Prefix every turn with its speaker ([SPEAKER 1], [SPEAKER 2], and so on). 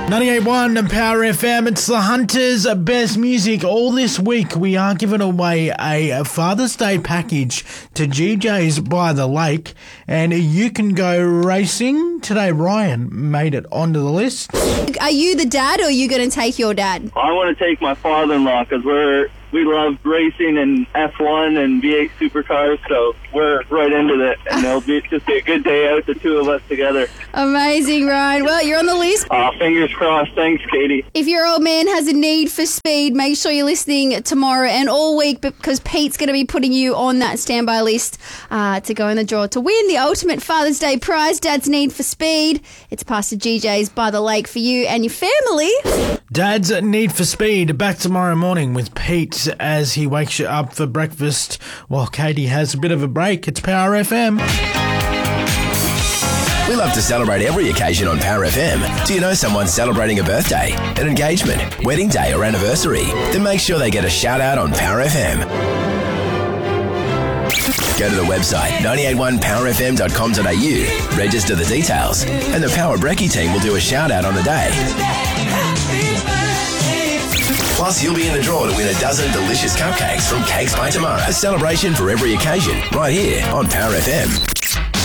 [SPEAKER 1] 98.1 and Power FM, it's the Hunter's Best Music. All this week we are giving away a Father's Day package to GJ's by the Lake, and you can go racing. Today Ryan made it onto the list.
[SPEAKER 2] Are you the dad or are you going to take your dad?
[SPEAKER 3] I want to take my father-in-law because we love racing and F1 and V8 supercars, so we're right into it, and it'll just be a good day out, the two of us together.
[SPEAKER 2] Amazing, Ryan. Well, you're on the list.
[SPEAKER 3] Fingers crossed. Thanks, Katie.
[SPEAKER 2] If your old man has a need for speed, make sure you're listening tomorrow and all week, because Pete's going to be putting you on that standby list to go in the draw to win the ultimate Father's Day prize, Dad's Need for Speed. It's Pastor GJ's by the Lake for you and your family.
[SPEAKER 1] Dad's Need for Speed, back tomorrow morning with Pete as he wakes you up for breakfast while Katie has a bit of a break. It's Power FM.
[SPEAKER 4] We love to celebrate every occasion on Power FM. Do you know someone celebrating a birthday, an engagement, wedding day or anniversary? Then make sure they get a shout out on Power FM. Go to the website 981powerfm.com.au, register the details, and the Power Brekkie team will do a shout out on the day. Plus, you'll be in the draw to win a dozen delicious cupcakes from Cakes by Tomorrow. A celebration for every occasion, right here on Power FM.